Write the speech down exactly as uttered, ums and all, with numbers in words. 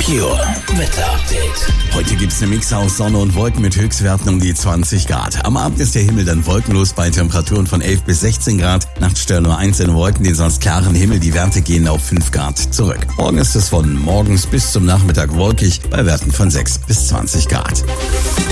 Meteor Wetter-Update. Heute gibt's eine Mix aus Sonne und Wolken mit Höchstwerten um die zwanzig Grad. Am Abend ist der Himmel dann wolkenlos bei Temperaturen von elf bis sechzehn Grad. Nachts stören nur einzelne Wolken den sonst klaren Himmel. Die Werte gehen auf fünf Grad zurück. Morgen ist es von morgens bis zum Nachmittag wolkig bei Werten von sechs bis zwanzig Grad.